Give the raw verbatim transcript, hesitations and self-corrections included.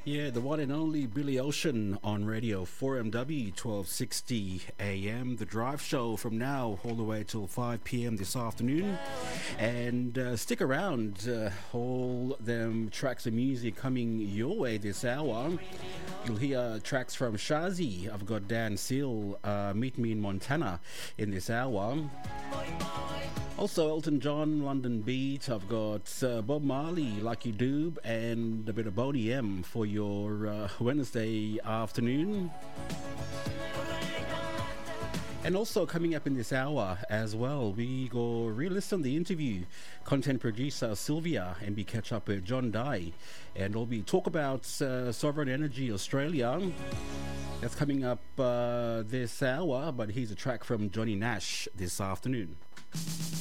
Yeah, the one and only Billy Ocean on radio, four M W, twelve sixty A M. The drive show from now all the way till five P M this afternoon. And uh, stick around, uh, all them tracks of music coming your way this hour. You'll hear tracks from Shazi. I've got Dan Seal, uh, Meet Me in Montana in this hour. Also Elton John, London Beat. I've got uh, Bob Marley, Lucky Dube, and a bit of Bodie M for your uh, Wednesday afternoon. And also coming up in this hour as well, we go re-listen the interview. Content producer Sylvia and we catch up with John Dye. And we'll be talk about uh, Sovereign Energy Australia. That's coming up uh, this hour, but here's a track from Johnny Nash this afternoon.